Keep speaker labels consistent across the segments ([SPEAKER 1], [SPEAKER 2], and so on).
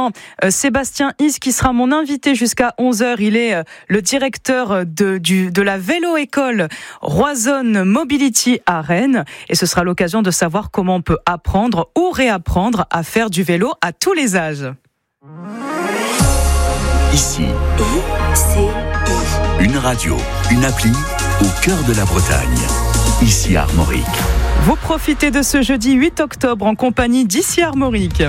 [SPEAKER 1] également Sébastien Is qui sera mon invité jusqu'à 11h. Il est le directeur de la vélo-école Roison Mobility à Rennes. Et ce sera l'occasion de savoir comment on peut apprendre ou réapprendre à faire du vélo à tous les âges.
[SPEAKER 2] Ici, une radio, une appli au cœur de la Bretagne. Ici Armorique.
[SPEAKER 1] Vous profitez de ce jeudi 8 octobre en compagnie d'Ici Armorique.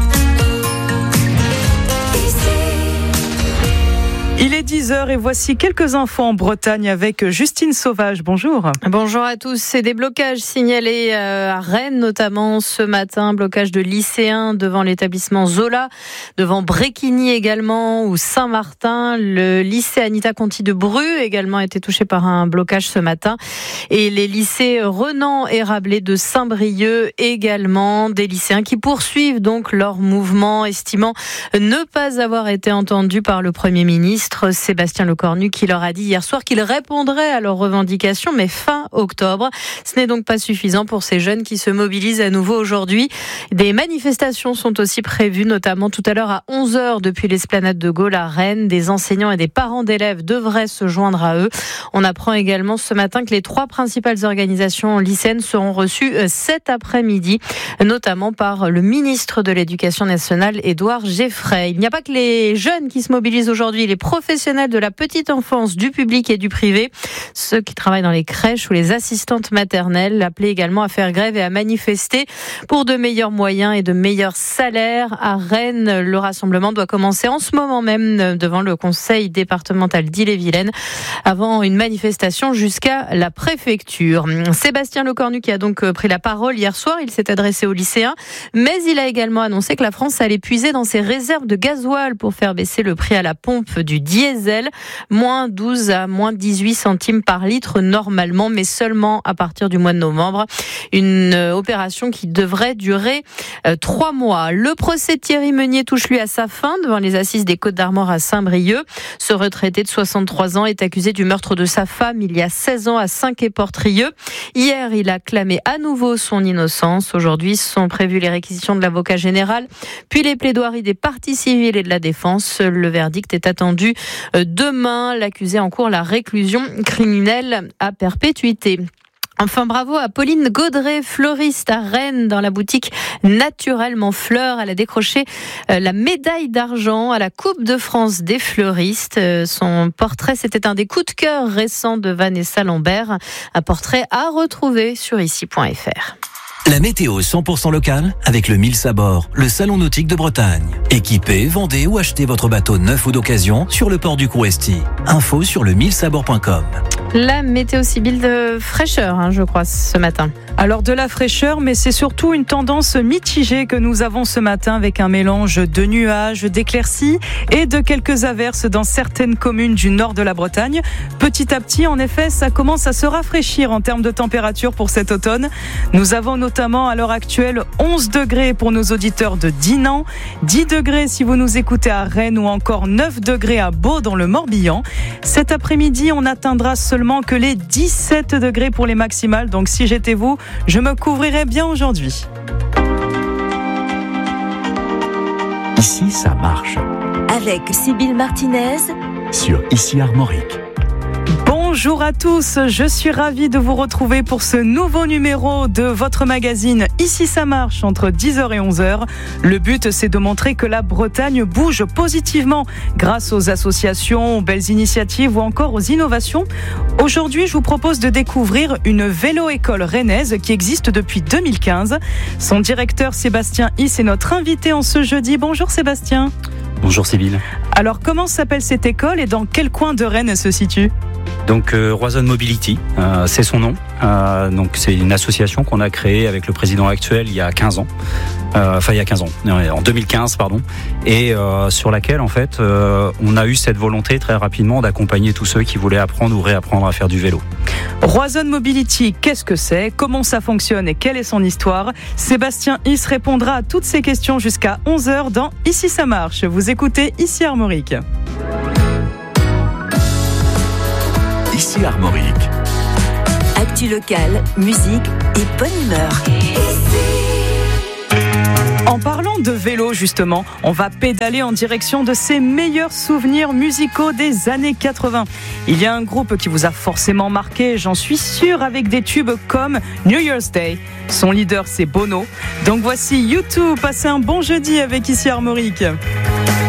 [SPEAKER 1] Il est 10h et voici quelques infos en Bretagne avec Justine Sauvage. Bonjour.
[SPEAKER 3] Bonjour à tous. C'est des blocages signalés à Rennes, notamment ce matin. Blocage de lycéens devant l'établissement Zola, devant Bréquigny également, ou Saint-Martin. Le lycée Anita Conti de Bru également a été touché par un blocage ce matin. Et les lycées Renan et Rabelais de Saint-Brieuc également. Des lycéens qui poursuivent donc leur mouvement, estimant ne pas avoir été entendus par le Premier ministre. Sébastien Lecornu qui leur a dit hier soir qu'il répondrait à leurs revendications, mais fin octobre. Ce n'est donc pas suffisant pour ces jeunes qui se mobilisent à nouveau aujourd'hui. Des manifestations sont aussi prévues, notamment tout à l'heure à 11h depuis l'esplanade de Gaulle à Rennes. Des enseignants et des parents d'élèves devraient se joindre à eux. On apprend également ce matin que les 3 principales organisations lycéennes seront reçues cet après-midi, notamment par le ministre de l'Éducation nationale, Édouard Geffray. Il n'y a pas que les jeunes qui se mobilisent aujourd'hui, les professionnels de la petite enfance, du public et du privé, ceux qui travaillent dans les crèches ou les assistantes maternelles, appelés également à faire grève et à manifester pour de meilleurs moyens et de meilleurs salaires. À Rennes, le rassemblement doit commencer en ce moment même devant le conseil départemental d'Ille-et-Vilaine avant une manifestation jusqu'à la préfecture. Sébastien Lecornu qui a donc pris la parole hier soir, il s'est adressé aux lycéens, mais il a également annoncé que la France allait puiser dans ses réserves de gasoil pour faire baisser le prix à la pompe du diesel, moins 12 à moins 18 centimes par litre normalement, mais seulement à partir du mois de novembre. Une opération qui devrait durer 3 mois. Le procès de Thierry Meunier touche lui à sa fin devant les assises des Côtes-d'Armor à Saint-Brieuc. Ce retraité de 63 ans est accusé du meurtre de sa femme il y a 16 ans à Saint-Quay-Portrieux. Hier, il a clamé à nouveau son innocence. Aujourd'hui, sont prévues les réquisitions de l'avocat général, puis les plaidoiries des parties civiles et de la défense. Le verdict est attendu demain. L'accusé encourt la réclusion criminelle à perpétuité. Enfin, bravo à Pauline Gaudret, fleuriste à Rennes, dans la boutique Naturellement Fleurs. Elle a décroché la médaille d'argent à la Coupe de France des fleuristes. Son portrait, c'était un des coups de cœur récents de Vanessa Lambert. Un portrait à retrouver sur ici.fr.
[SPEAKER 4] La météo 100% locale avec le 1000 Sabord, le salon nautique de Bretagne. Équipez, vendez ou achetez votre bateau neuf ou d'occasion sur le port du Couesti. Info sur le 1000sabord.com.
[SPEAKER 3] La météo civile de fraîcheur, je crois, ce matin.
[SPEAKER 1] Alors de la fraîcheur, mais c'est surtout une tendance mitigée que nous avons ce matin avec un mélange de nuages, d'éclaircies et de quelques averses dans certaines communes du nord de la Bretagne. Petit à petit, en effet, ça commence à se rafraîchir en termes de température pour cet automne. Nous avons notamment à l'heure actuelle 11 degrés pour nos auditeurs de Dinan, 10 degrés si vous nous écoutez à Rennes ou encore 9 degrés à Beau dans le Morbihan. Cet après-midi, on atteindra seulement que les 17 degrés pour les maximales. Donc si j'étais vous, je me couvrirais bien aujourd'hui.
[SPEAKER 2] Ici, ça marche.
[SPEAKER 5] Avec Sybille Martinez
[SPEAKER 2] Sur Ici Armorique.
[SPEAKER 1] Bonjour à tous, je suis ravie de vous retrouver pour ce nouveau numéro de votre magazine Ici ça marche entre 10h et 11h. Le but, c'est de montrer que la Bretagne bouge positivement grâce aux associations, aux belles initiatives ou encore aux innovations. Aujourd'hui, je vous propose de découvrir une vélo-école rennaise qui existe depuis 2015. Son directeur Sébastien Is est notre invité en ce jeudi. Bonjour Sébastien.
[SPEAKER 6] Bonjour Sybille.
[SPEAKER 1] Alors comment s'appelle cette école et dans quel coin de Rennes elle se situe ?
[SPEAKER 6] Donc Roison Mobility, c'est son nom. Donc c'est une association qu'on a créée avec le président actuel il y a 15 ans. En 2015, pardon. Et sur laquelle en fait on a eu cette volonté très rapidement d'accompagner tous ceux qui voulaient apprendre ou réapprendre à faire du vélo.
[SPEAKER 1] Roison Mobility, qu'est-ce que c'est ? Comment ça fonctionne et quelle est son histoire ? Sébastien Is répondra à toutes ces questions jusqu'à 11h dans Ici ça marche. Vous écoutez Ici Armorique.
[SPEAKER 2] Ici Armorique.
[SPEAKER 5] Actu locale, musique et bonne humeur. Ici.
[SPEAKER 1] En parlant de vélo, justement, on va pédaler en direction de ses meilleurs souvenirs musicaux des années 80. Il y a un groupe qui vous a forcément marqué, j'en suis sûre, avec des tubes comme New Year's Day. Son leader, c'est Bono. Donc voici U2, passez un bon jeudi avec ici Armorique.